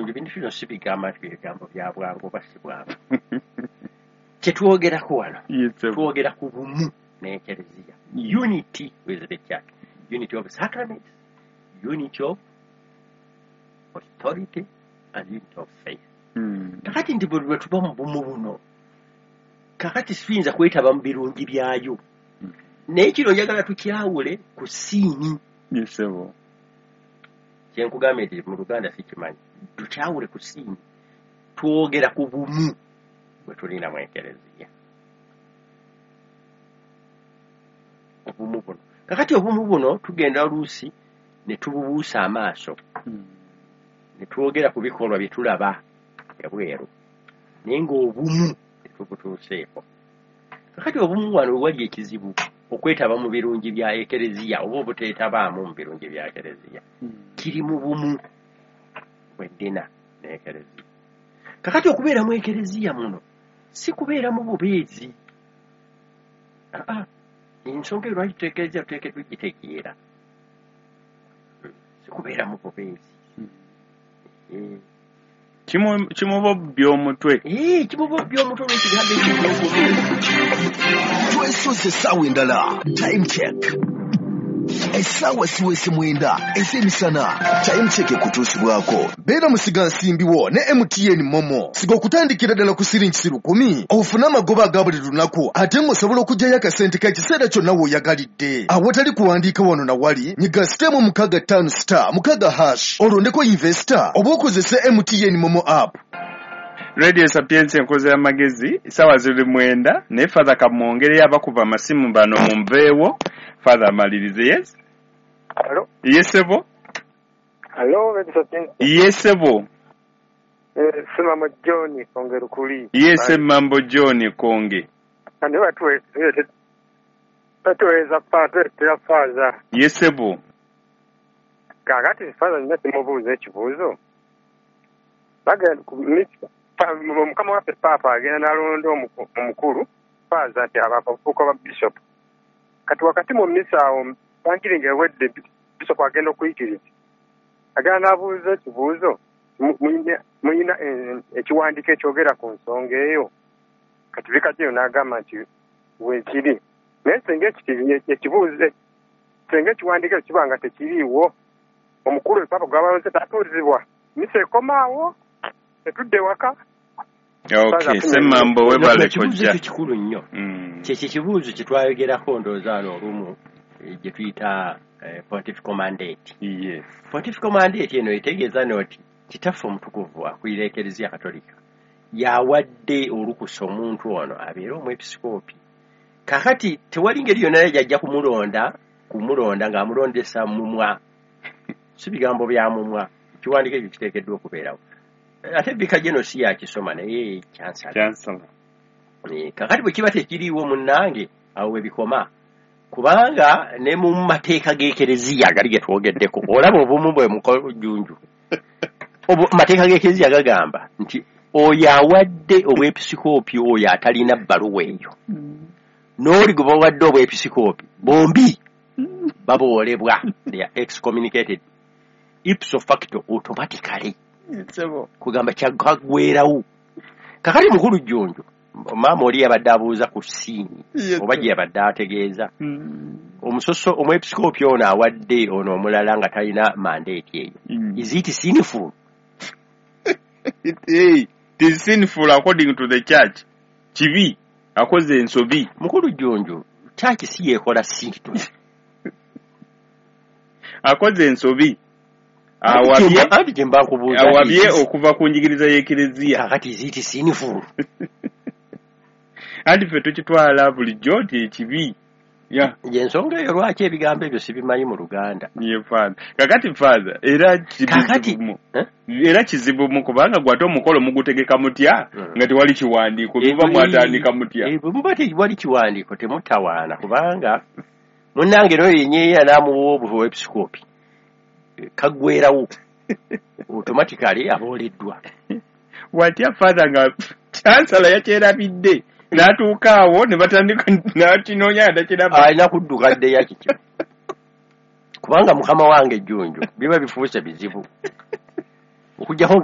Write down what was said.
Jjunju bintu bino si bigamba bigambo bya bwangu oba si bwangu. Kyetwogerako wano twogera ku bumu n'ekereziya. Unity with the church. Unity of sacraments, unity of authority, and unity of faith. Kakati nti bwe tuba mu bumu buno, kakati siyinza kwetaba mu birungi byayo. Naye kino njagala tukyawule ku siini. Yesebo. Kyenkugambye nti mu Luganda sikimanyi. Tukyawule ku siini. Twogera ku bumu bwe tulina mu ekereziya. Obumu buno. Kakati obumu buno tugenda oluusi ne tububuusa amaaso. Ne twogera ku bikolwa bye tulaba ebweru. Naye ng'obumu tetubutuuseeko. Kakati obumu wano wali ekizibu okwetaba mu birungi bya ekereziya oba obuteetabaamu mu birungi bya ekereziya. Kiri mu bumu bw'eddina n'ekereziya. Kakati okubeera mu ekereziya muno si kubeera mu bubeezi. Ensonga lwaki tuteekereza tuteekeddwa gitegeera. Si kubeera mu bubeezi. Kimubobya omutwe. Kimubobya omutwe olw'ekigambo ekyo. Twesoze essaawa endala. Time check. Essaawa siwese mwenda ez'emisana. Time check ekutuusibwako. Beera musiga nsimbiwo ne MTN Momo. Siga okutandikira ddala ku siringi 10 ofune amagoba aga buli lunaku ate ng'osobola okuggyayo akasente k'ekiseera kyonna w'oyagalidde. Awatali kuwandiika wano na wali nyiga sitemu 65*6 olondeko investor oba okozese MTN Momo app. Radio Sapienza enkoze y'amagezi sawa ziri mwenda ne Father Kamwongere abakuva amasimu bano mu Mveewo. Father malirize. Yes. Hello. Yesebo. Hello, Radio Sapienza. Yesebo. Mambo John Konge Rukuli. Yes, Mambo John Konge. Andi watuweza ya Father. Yesebo. Kakati Father nimete mubuuza ekibuuzo. Baga mukama waffe Papa agenda n'alonda omukulu Father ati abafuuka ba Bishop. Kati wakati mu mmisa awo bankiringa ewedde Bishop agenda okuyikiriza. Agenda n'abuuza ekibuuzo. Muyina ekiwandiiko ekyogera ku nsonga eyo. Kati bikajjayo n'agamba nti weekiri. Naye singa ekibuuzo singa ekiwandiiko kiba nga tekiriiwo omukulu Papa gw'abalonze tatuuzibwa. Mmisa ekomaawo tetudde waka. Okay, Semambo webale kojja. Kikulu nnyo. Kyekyo kibuuzo kye twayogerako ndoozaano olumu gye tuyita pontifical mandate. Yes. Pontifical mandate eno etegeeza nti kitaffe omutukuvu akulira ekereziya katolika yawadde olukusa omuntu ono abeere omwepisikoopi. Kakati tewali ngeri yonna yajja kumulonda ng'amulondesa mumwa. Si bigambo bya mumwa. Kiwandiiko ekyo kiteekeddwa okubeerawo. Ate bika jeno si yakisoma naye chancellor. Kakati bwe kiba tekiriiwo munnange awo we bikoma. Kubanga ne mu mateeka g'ekereziya gali ge twogeddeko olaba obumu bwe Jjunju. Mateeka g'ekereziya gagamba nti oyo awadde obwepisikoopi oyo atalina bbaluwa eyo. N'oli gwe bawadde obwepisikoopi bombi baboolebwa. They are excommunicated ipso facto automatically. Kugamba kyagwerawo. Kakati mukulu Jjunju maama oli yabadde abuuza ku siini oba gye yabadde ategeeza omusoso omwepisikoopi ono awadde ono omulala nga talina mandate eyo. Is it sinful? It is sinful according to the church. Kibi akoze ensobi. Mukulu Jjunju church si yekola sinto. Akoze ensobi. Awabye okuva ku njigiriza y'ekereziya. Kakati is it sinful? Andi ffe tukitwala bulijjo nti ekibi. Ensonga eyo lwaki ebigambo ebyo sibimanyi mu Luganda. Ye Father. Kakati Father era kizibu kubanga gwate omukolo mugutegeka mutya nga tewali kiwandiiko muba mwatandika mutya. Muba tewali kiwandiiko temutawaana kubanga munnange n'oyo yenyeeya n'amuwa obwepisikoopi kagwerawo automatically abooleddwa. Watya Father nga chancellor yakyerabidde n'atuuka awo ne batandika n'akinoonya ndakiraba. Alina kudduka ddeyo kiki. Kubanga mukama wange Jjunju biba bifuuse bizibu. Okujjako